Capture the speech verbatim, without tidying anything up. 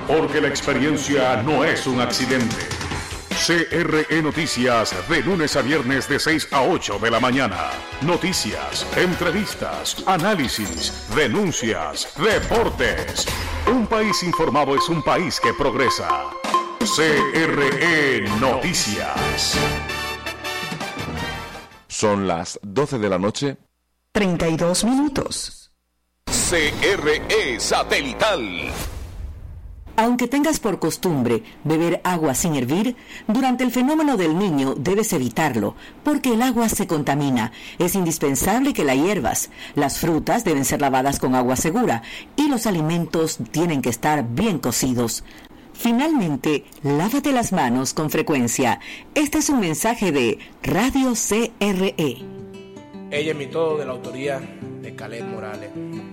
porque la experiencia no es un accidente. C R E Noticias, de lunes a viernes de seis a ocho de la mañana. Noticias, entrevistas, análisis, denuncias, deportes. Un país informado es un país que progresa. C R E Noticias. Son las doce de la noche. treinta y dos minutos. C R E Satelital. Aunque tengas por costumbre beber agua sin hervir, durante el fenómeno del Niño debes evitarlo, porque el agua se contamina. Es indispensable que la hiervas. Las frutas deben ser lavadas con agua segura y los alimentos tienen que estar bien cocidos. Finalmente, lávate las manos con frecuencia. Este es un mensaje de Radio C R E. Ella es mi todo, de la autoría de Caleb Morales.